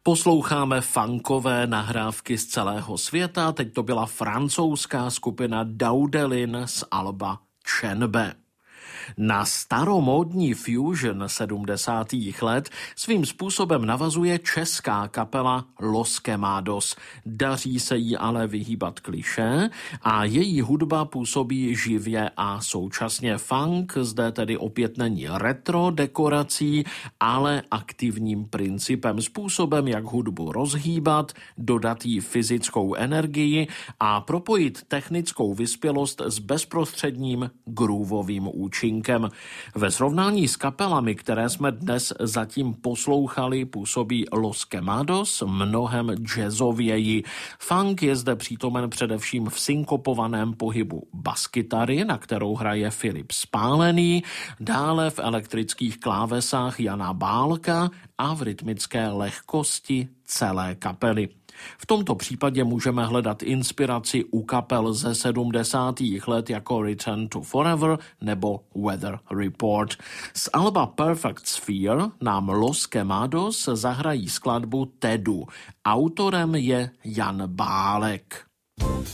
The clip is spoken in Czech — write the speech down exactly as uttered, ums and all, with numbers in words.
Posloucháme funkové nahrávky z celého světa, teď to byla francouzská skupina Daudelin z alba Čenbe. Na staromódní fusion sedmdesátých let svým způsobem navazuje česká kapela Los Quemados. Daří se jí ale vyhýbat klišé a její hudba působí živě a současně. Funk zde tedy opět není retro dekorací, ale aktivním principem, způsobem, jak hudbu rozhýbat, dodat jí fyzickou energii a propojit technickou vyspělost s bezprostředním groovovým účinkem. Ve srovnání s kapelami, které jsme dnes zatím poslouchali, působí Los Quemados mnohem jazzověji. Funk je zde přítomen především v synkopovaném pohybu baskytary, na kterou hraje Filip Spálený, dále v elektrických klávesách Jana Bálka a v rytmické lehkosti celé kapely. V tomto případě můžeme hledat inspiraci u kapel ze sedmdesátých let jako Return to Forever nebo Weather Report. Z alba Perfect Sphere nám Los Quemados zahrají skladbu Tedu. Autorem je Jan Bálek.